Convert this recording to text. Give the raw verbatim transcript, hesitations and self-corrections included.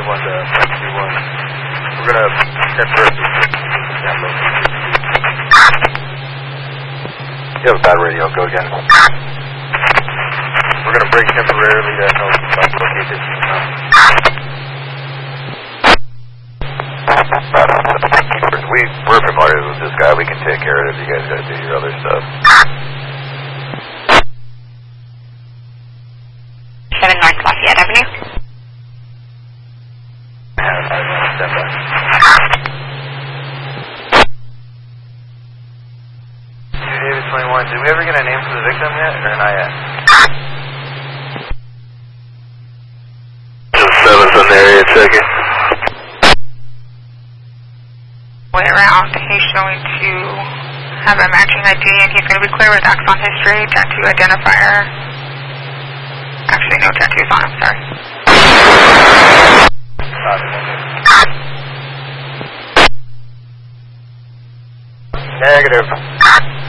nine one to five two one. We're going to temporarily that location. You have a bad radio, go again. We're going to break temporarily to help locate this. We, we're familiar with this guy, we can take care of it if you guys gotta do your other stuff. seven North Lafayette Avenue. David twenty-one, did we ever get a name for the victim yet, or not yet? seven's in the area, checking. Way around, he's showing to have a matching I D, and he's going to be clear with axon history, tattoo identifier. Actually, no tattoos on him, sorry. Negative.